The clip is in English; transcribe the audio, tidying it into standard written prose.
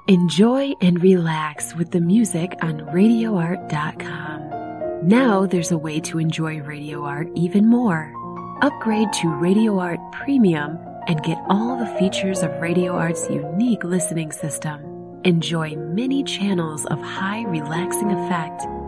Enjoy and relax with the music on RadioArt.com. Now there's a way to enjoy Radio Art even more. Upgrade to Radio Art Premium and get all the features of Radio Art's unique listening system. Enjoy many channels of high relaxing effect